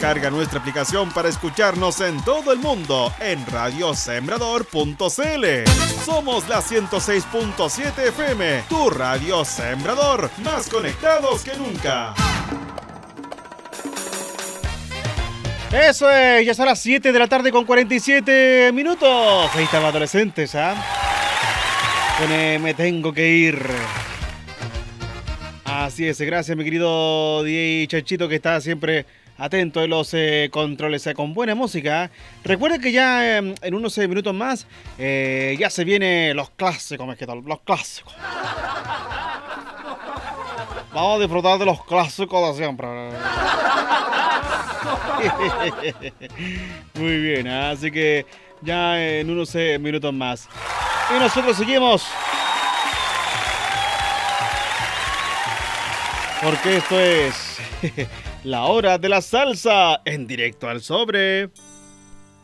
Descarga nuestra aplicación para escucharnos en todo el mundo en radiosembrador.cl. Somos la 106.7 FM, tu radio Sembrador, más conectados que nunca. Eso es, ya son las 7 de la tarde con 47 minutos. Ahí están adolescentes, ¿ah? Me tengo que ir. Así es, gracias mi querido DJ Chanchito, que está siempre atento en los controles con buena música. Recuerden que ya en unos minutos más ya se vienen los clásicos, los clásicos. Vamos a disfrutar de los clásicos de siempre. Muy bien, así que ya en unos minutos más. Y nosotros seguimos. Porque esto es la hora de la salsa en directo al sobre.